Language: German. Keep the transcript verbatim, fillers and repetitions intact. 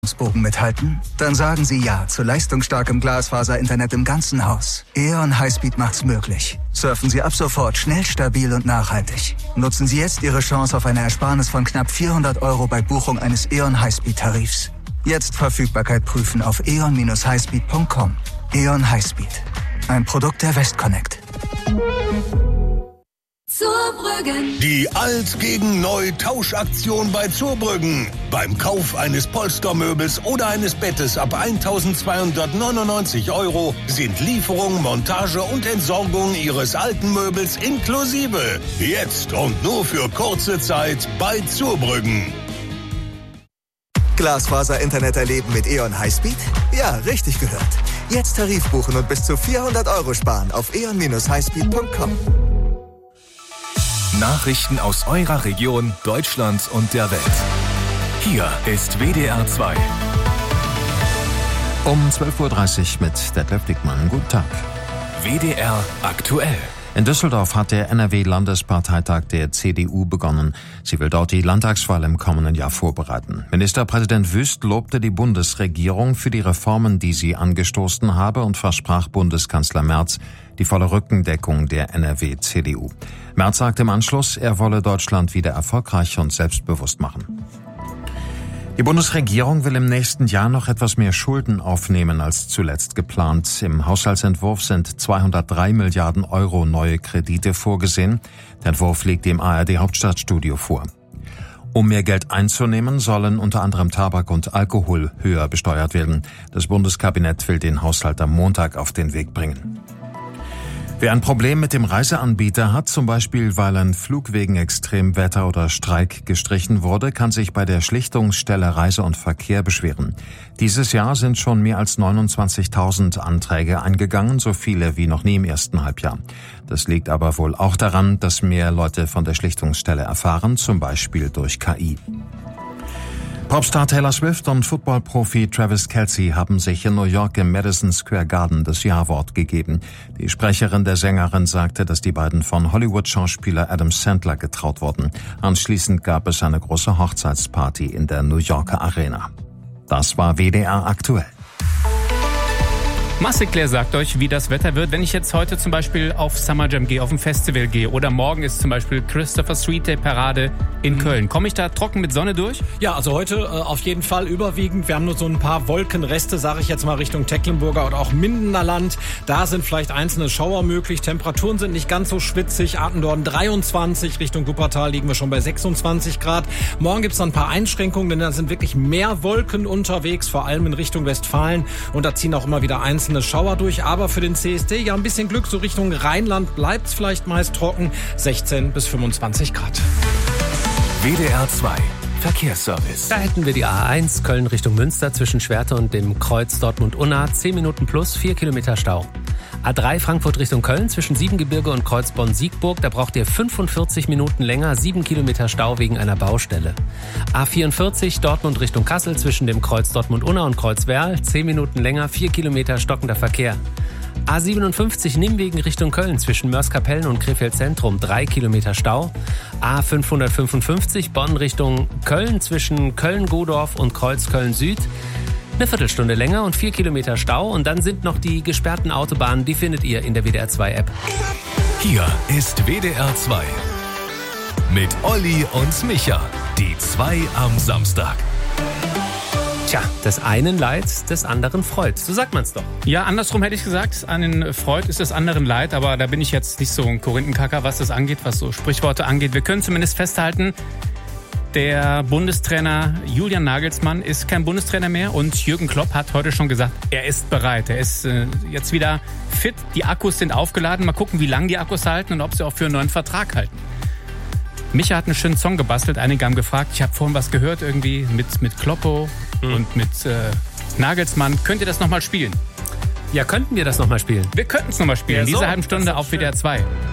Bogen mithalten? Dann sagen Sie ja zu leistungsstarkem Glasfaser-Internet im ganzen Haus. E O N Highspeed macht's möglich. Surfen Sie ab sofort schnell, stabil und nachhaltig. Nutzen Sie jetzt Ihre Chance auf eine Ersparnis von knapp vierhundert Euro bei Buchung eines E O N Highspeed-Tarifs. Jetzt Verfügbarkeit prüfen auf e o n dash highspeed punkt com. E O N Highspeed. Ein Produkt der Westconnect. Zurbrüggen. Die Alt gegen Neu Tauschaktion bei Zurbrüggen. Beim Kauf eines Polstermöbels oder eines Bettes ab eintausendzweihundertneunundneunzig Euro sind Lieferung, Montage und Entsorgung Ihres alten Möbels inklusive. Jetzt und nur für kurze Zeit bei Zurbrüggen. Glasfaser-Internet erleben mit E O N Highspeed? Ja, richtig gehört. Jetzt Tarif buchen und bis zu vierhundert Euro sparen auf e o n dash highspeed punkt com. Nachrichten aus eurer Region, Deutschland und der Welt. Hier ist W D R zwei. Um zwölf Uhr dreißig mit Detlef Dickmann. Guten Tag. W D R aktuell. In Düsseldorf hat der N R W-Landesparteitag der C D U begonnen. Sie will dort die Landtagswahl im kommenden Jahr vorbereiten. Ministerpräsident Wüst lobte die Bundesregierung für die Reformen, die sie angestoßen habe, und versprach Bundeskanzler Merz die volle Rückendeckung der N R W-C D U. Merz sagte im Anschluss, er wolle Deutschland wieder erfolgreich und selbstbewusst machen. Die Bundesregierung will im nächsten Jahr noch etwas mehr Schulden aufnehmen als zuletzt geplant. Im Haushaltsentwurf sind zweihundertdrei Milliarden Euro neue Kredite vorgesehen. Der Entwurf liegt dem A R D-Hauptstadtstudio vor. Um mehr Geld einzunehmen, sollen unter anderem Tabak und Alkohol höher besteuert werden. Das Bundeskabinett will den Haushalt am Montag auf den Weg bringen. Wer ein Problem mit dem Reiseanbieter hat, zum Beispiel weil ein Flug wegen Extremwetter oder Streik gestrichen wurde, kann sich bei der Schlichtungsstelle Reise und Verkehr beschweren. Dieses Jahr sind schon mehr als neunundzwanzigtausend Anträge eingegangen, so viele wie noch nie im ersten Halbjahr. Das liegt aber wohl auch daran, dass mehr Leute von der Schlichtungsstelle erfahren, zum Beispiel durch K I. Popstar Taylor Swift und Footballprofi Travis Kelce haben sich in New York im Madison Square Garden das Ja-Wort gegeben. Die Sprecherin der Sängerin sagte, dass die beiden von Hollywood-Schauspieler Adam Sandler getraut wurden. Anschließend gab es eine große Hochzeitsparty in der New Yorker Arena. Das war W D R aktuell. Massiclair sagt euch, wie das Wetter wird. Wenn ich jetzt heute zum Beispiel auf Summer Jam gehe, auf ein Festival gehe oder morgen ist zum Beispiel Christopher Street Day Parade in Köln. Komme ich da trocken mit Sonne durch? Ja, also heute äh, auf jeden Fall überwiegend. Wir haben nur so ein paar Wolkenreste, sage ich jetzt mal, Richtung Tecklenburger oder auch Mindener Land. Da sind vielleicht einzelne Schauer möglich. Temperaturen sind nicht ganz so schwitzig. Attendorn dreiundzwanzig, Richtung Wuppertal liegen wir schon bei sechsundzwanzig Grad. Morgen gibt es dann ein paar Einschränkungen, denn da sind wirklich mehr Wolken unterwegs, vor allem in Richtung Westfalen. Und da ziehen auch immer wieder einzelne Schauer durch, aber für den C S D ja ein bisschen Glück, so Richtung Rheinland bleibt es vielleicht meist trocken, sechzehn bis fünfundzwanzig Grad. W D R zwei Verkehrsservice. Da hätten wir die A eins Köln Richtung Münster zwischen Schwerte und dem Kreuz Dortmund-Unna, zehn Minuten plus, vier Kilometer Stau. A drei Frankfurt Richtung Köln zwischen Siebengebirge und Kreuzbonn-Siegburg, da braucht ihr fünfundvierzig Minuten länger, sieben Kilometer Stau wegen einer Baustelle. A vierundvierzig Dortmund Richtung Kassel zwischen dem Kreuz Dortmund-Unna und Kreuz Werl, zehn Minuten länger, vier Kilometer stockender Verkehr. A siebenundfünfzig Nimwegen Richtung Köln zwischen Mörs-Kapellen und Krefeld Zentrum, drei Kilometer Stau. A fünfhundertfünfundfünfzig Bonn Richtung Köln zwischen Köln-Godorf und Kreuz Köln-Süd. Eine Viertelstunde länger und vier Kilometer Stau. Und dann sind noch die gesperrten Autobahnen, die findet ihr in der W D R zwei App. Hier ist W D R zwei. Mit Olli und Micha. Die zwei am Samstag. Tja, des einen Leid, des anderen freut. So sagt man's doch. Ja, andersrum hätte ich gesagt, einen freut, ist des anderen leid. Aber da bin ich jetzt nicht so ein Korinthenkacker, was das angeht, was so Sprichworte angeht. Wir können zumindest festhalten, der Bundestrainer Julian Nagelsmann ist kein Bundestrainer mehr und Jürgen Klopp hat heute schon gesagt, er ist bereit. Er ist äh, jetzt wieder fit, die Akkus sind aufgeladen. Mal gucken, wie lange die Akkus halten und ob sie auch für einen neuen Vertrag halten. Micha hat einen schönen Song gebastelt, einige haben gefragt, ich habe vorhin was gehört irgendwie mit, mit Kloppo mhm. und mit äh, Nagelsmann. Könnt ihr das nochmal spielen? Ja, könnten wir das nochmal spielen? Wir könnten es nochmal spielen, ja, diese so, halben Stunde auf W D R zwei.